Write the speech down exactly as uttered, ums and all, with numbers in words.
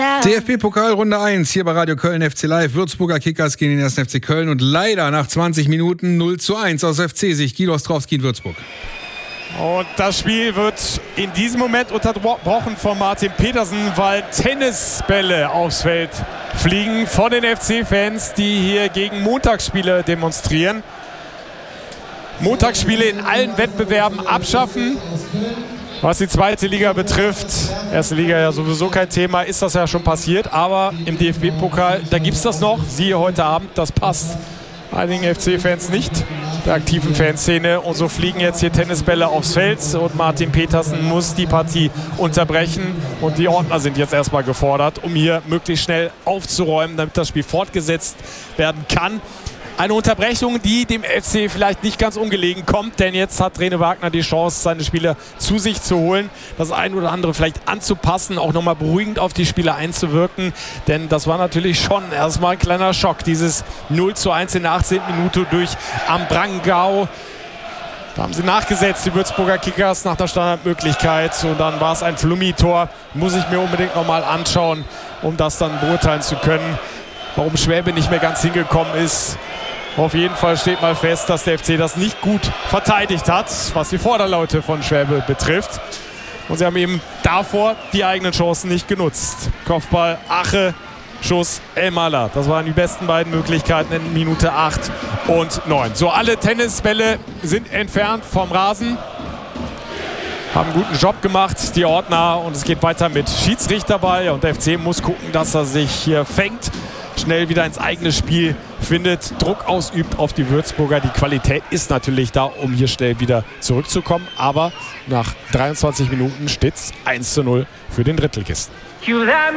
D F B-Pokal Runde eins hier bei Radio Köln F C Live. Würzburger Kickers gegen den ersten F C Köln und leider nach zwanzig Minuten null zu eins aus F C-Sicht. Guido Ostrowski in Würzburg. Und das Spiel wird in diesem Moment unterbrochen von Martin Petersen, weil Tennisbälle aufs Feld fliegen von den F C-Fans, die hier gegen Montagsspiele demonstrieren. Montagsspiele in allen Wettbewerben abschaffen. Was die zweite Liga betrifft, erste Liga ja sowieso kein Thema, ist das ja schon passiert. Aber im D F B-Pokal, da gibt es das noch. Siehe heute Abend, das passt einigen F C-Fans nicht, der aktiven Fanszene. Und so fliegen jetzt hier Tennisbälle aufs Feld und Martin Petersen muss die Partie unterbrechen. Und die Ordner sind jetzt erstmal gefordert, um hier möglichst schnell aufzuräumen, damit das Spiel fortgesetzt werden kann. Eine Unterbrechung, die dem F C vielleicht nicht ganz ungelegen kommt, denn jetzt hat Rene Wagner die Chance, seine Spieler zu sich zu holen, das ein oder andere vielleicht anzupassen, auch nochmal beruhigend auf die Spieler einzuwirken, denn das war natürlich schon erstmal ein kleiner Schock, dieses null zu eins in der achtzehnten Minute durch Ambrangao. Da haben sie nachgesetzt, die Würzburger Kickers, nach der Standardmöglichkeit, und dann war es ein Flummi-Tor, muss ich mir unbedingt nochmal anschauen, um das dann beurteilen zu können. Warum Schwäbe nicht mehr ganz hingekommen ist. Auf jeden Fall steht mal fest, dass der F C das nicht gut verteidigt hat, was die Vorderlaute von Schwäbe betrifft. Und sie haben eben davor die eigenen Chancen nicht genutzt. Kopfball, Ache, Schuss, Elmaler. Das waren die besten beiden Möglichkeiten in Minute acht und neun. So, alle Tennisbälle sind entfernt vom Rasen. Haben einen guten Job gemacht, die Ordner. Und es geht weiter mit Schiedsrichterball. Und der F C muss gucken, dass er sich hier fängt, schnell wieder ins eigene Spiel findet, Druck ausübt auf die Würzburger. Die Qualität ist natürlich da, um hier schnell wieder zurückzukommen. Aber nach dreiundzwanzig Minuten steht es eins zu null für den Drittligisten.